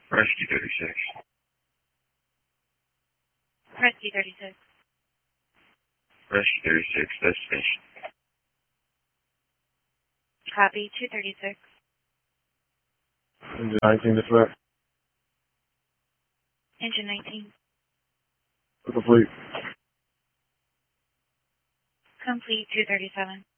Rescue 36. Rescue 36. Rescue 36, destination. Copy 236. Engine 19 dispatch. Engine 19. Complete. Complete 237.